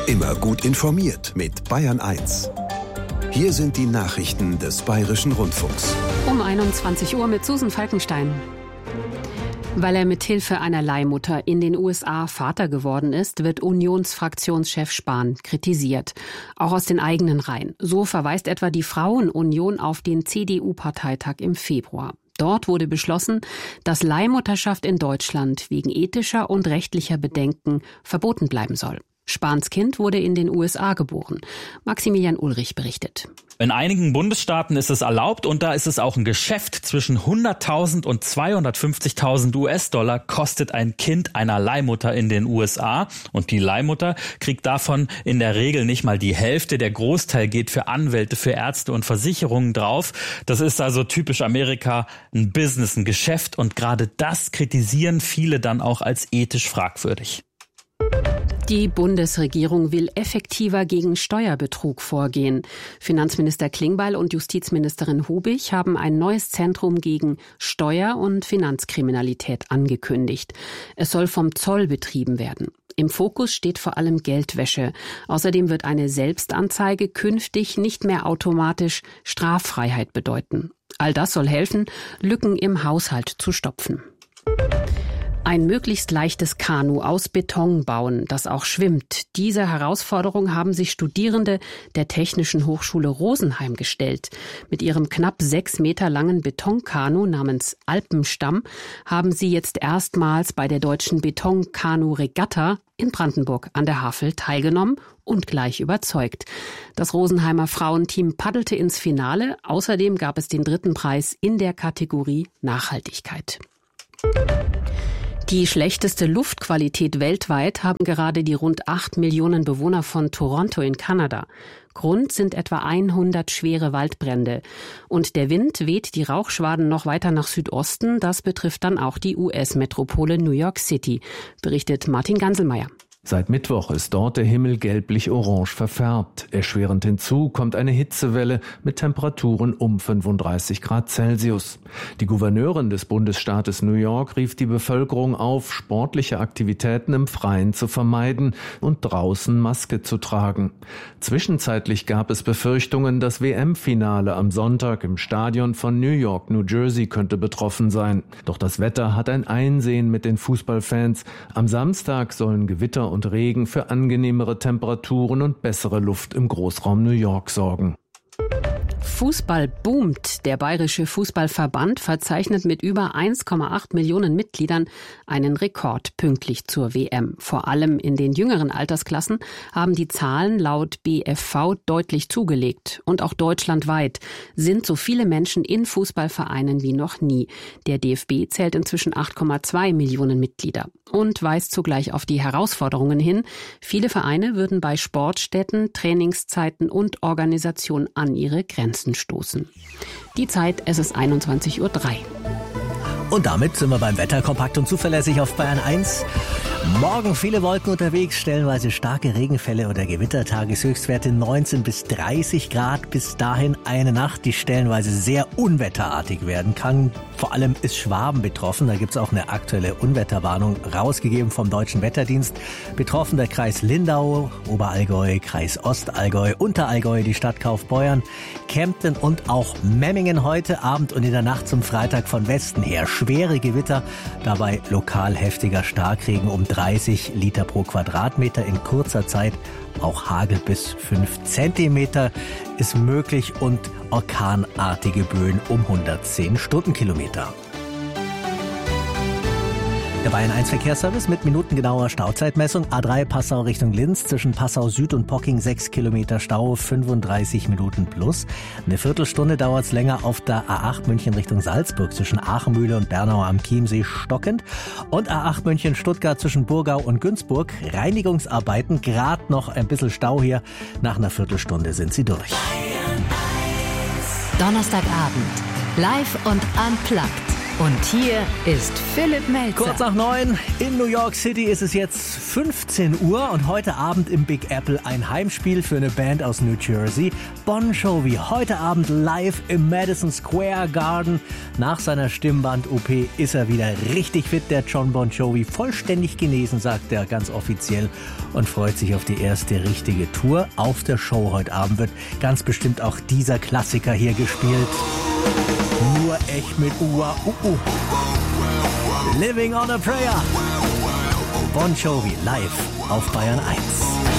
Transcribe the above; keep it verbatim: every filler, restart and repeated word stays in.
Immer gut informiert mit Bayern eins. Hier sind die Nachrichten des Bayerischen Rundfunks. Um einundzwanzig Uhr mit Susan Falkenstein. Weil er mit Hilfe einer Leihmutter in den U S A Vater geworden ist, wird Unionsfraktionschef Spahn kritisiert. Auch aus den eigenen Reihen. So verweist etwa die Frauenunion auf den C D U-Parteitag im Februar. Dort wurde beschlossen, dass Leihmutterschaft in Deutschland wegen ethischer und rechtlicher Bedenken verboten bleiben soll. Spahns Kind wurde in den U S A geboren. Maximilian Ulrich berichtet. In einigen Bundesstaaten ist es erlaubt und da ist es auch ein Geschäft. Zwischen hunderttausend und zweihundertfünfzigtausend U S-Dollar kostet ein Kind einer Leihmutter in den U S A. Und die Leihmutter kriegt davon in der Regel nicht mal die Hälfte. Der Großteil geht für Anwälte, für Ärzte und Versicherungen drauf. Das ist also typisch Amerika, ein Business, ein Geschäft. Und gerade das kritisieren viele dann auch als ethisch fragwürdig. Die Bundesregierung will effektiver gegen Steuerbetrug vorgehen. Finanzminister Klingbeil und Justizministerin Hubig haben ein neues Zentrum gegen Steuer- und Finanzkriminalität angekündigt. Es soll vom Zoll betrieben werden. Im Fokus steht vor allem Geldwäsche. Außerdem wird eine Selbstanzeige künftig nicht mehr automatisch Straffreiheit bedeuten. All das soll helfen, Lücken im Haushalt zu stopfen. Ein möglichst leichtes Kanu aus Beton bauen, das auch schwimmt. Diese Herausforderung haben sich Studierende der Technischen Hochschule Rosenheim gestellt. Mit ihrem knapp sechs Meter langen Betonkanu namens Alpenstamm haben sie jetzt erstmals bei der deutschen Betonkanu-Regatta in Brandenburg an der Havel teilgenommen und gleich überzeugt. Das Rosenheimer Frauenteam paddelte ins Finale. Außerdem gab es den dritten Preis in der Kategorie Nachhaltigkeit. Die schlechteste Luftqualität weltweit haben gerade die rund acht Millionen Bewohner von Toronto in Kanada. Grund sind etwa hundert schwere Waldbrände. Und der Wind weht die Rauchschwaden noch weiter nach Südosten. Das betrifft dann auch die U S-Metropole New York City, berichtet Martin Ganselmeier. Seit Mittwoch ist dort der Himmel gelblich-orange verfärbt. Erschwerend hinzu kommt eine Hitzewelle mit Temperaturen um fünfunddreißig Grad Celsius. Die Gouverneurin des Bundesstaates New York rief die Bevölkerung auf, sportliche Aktivitäten im Freien zu vermeiden und draußen Maske zu tragen. Zwischenzeitlich gab es Befürchtungen, das W M-Finale am Sonntag im Stadion von New York, New Jersey könnte betroffen sein. Doch das Wetter hat ein Einsehen mit den Fußballfans. Am Samstag sollen Gewitter und und Regen für angenehmere Temperaturen und bessere Luft im Großraum New York sorgen. Fußball boomt. Der Bayerische Fußballverband verzeichnet mit über eins Komma acht Millionen Mitgliedern einen Rekord pünktlich zur W M. Vor allem in den jüngeren Altersklassen haben die Zahlen laut B F V deutlich zugelegt. Und auch deutschlandweit sind so viele Menschen in Fußballvereinen wie noch nie. Der D F B zählt inzwischen acht Komma zwei Millionen Mitglieder und weist zugleich auf die Herausforderungen hin. Viele Vereine würden bei Sportstätten, Trainingszeiten und Organisation an ihre Grenzen stoßen. Die Zeit, es ist einundzwanzig Uhr drei. Und damit sind wir beim Wetter kompakt und zuverlässig auf Bayern eins. Morgen viele Wolken unterwegs, stellenweise starke Regenfälle oder Gewitter, Tageshöchstwerte neunzehn bis dreißig Grad. Bis dahin eine Nacht, die stellenweise sehr unwetterartig werden kann. Vor allem ist Schwaben betroffen. Da gibt es auch eine aktuelle Unwetterwarnung rausgegeben vom Deutschen Wetterdienst. Betroffen der Kreis Lindau, Oberallgäu, Kreis Ostallgäu, Unterallgäu, die Stadt Kaufbeuern, Kempten und auch Memmingen heute Abend und in der Nacht zum Freitag von Westen her. Schwere Gewitter, dabei lokal heftiger Starkregen um dreißig Liter pro Quadratmeter in kurzer Zeit. Auch Hagel bis fünf Zentimeter ist möglich und orkanartige Böen um hundertzehn Stundenkilometer. Der Bayern eins Verkehrsservice mit minutengenauer Stauzeitmessung. A drei Passau Richtung Linz, zwischen Passau Süd und Pocking sechs Kilometer Stau, fünfunddreißig Minuten plus. Eine Viertelstunde dauert es länger auf der A acht München Richtung Salzburg, zwischen Aachenmühle und Bernau am Chiemsee stockend. Und A acht München Stuttgart zwischen Burgau und Günzburg. Reinigungsarbeiten, gerade noch ein bisschen Stau hier. Nach einer Viertelstunde sind sie durch. Donnerstagabend, live und unplugged. Und hier ist Philipp Melzer. Kurz nach neun in New York City ist es jetzt fünfzehn Uhr und heute Abend im Big Apple ein Heimspiel für eine Band aus New Jersey. Bon Jovi heute Abend live im Madison Square Garden. Nach seiner Stimmband-O P ist er wieder richtig fit, der John Bon Jovi. Vollständig genesen, sagt er ganz offiziell und freut sich auf die erste richtige Tour. Auf der Show heute Abend wird ganz bestimmt auch dieser Klassiker hier gespielt. Nur echt mit Ua, uh, uh. Living on a Prayer. Bon Jovi live auf Bayern eins.